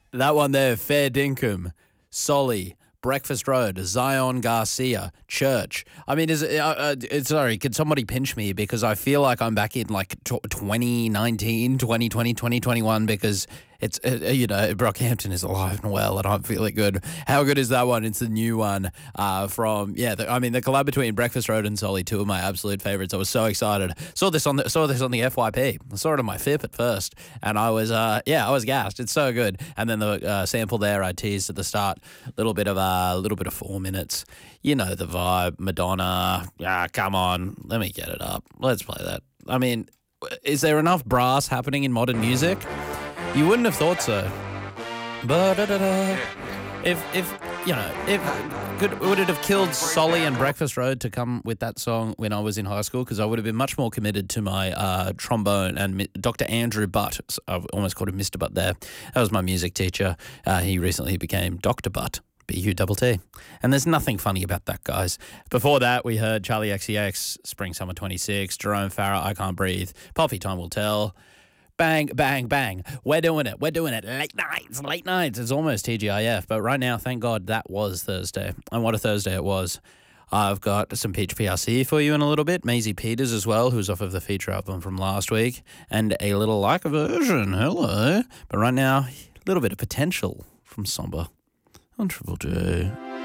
That one there, Fair Dinkum, Solly, Breakfast Road, Zion Garcia, Church. I mean, sorry, could somebody pinch me because I feel like I'm back in like 2019, 2020, 2021 because it's, Brockhampton is alive and well and I'm feeling good. How good is that one? It's the new one from, the collab between Breakfast Road and Solly, two of my absolute favorites. I was so excited. Saw this on the FYP. I saw it on my FIP at first and I was gassed. It's so good. And then the sample there I teased at the start, a little bit of 4 minutes. You know the vibe, Madonna. Come on, let me get it up. Let's play that. I mean, is there enough brass happening in modern music? You wouldn't have thought so. Would it have killed Solly and Breakfast Road to come with that song when I was in high school? Because I would have been much more committed to my trombone and Dr. Andrew Butt. I've almost called him Mr. Butt there. That was my music teacher. He recently became Dr. Butt. B-U-T-T. And there's nothing funny about that, guys. Before that, we heard Charlie XCX, Spring Summer 26, Jerome Farah, I Can't Breathe, Poppy Time Will Tell. Bang, bang, bang. We're doing it. Late nights. It's almost TGIF. But right now, thank God that was Thursday. And what a Thursday it was. I've got some Peach PRC for you in a little bit. Maisie Peters as well, who's off of the feature album from last week. And a little like version. Hello. But right now, a little bit of potential from Somber on Triple J.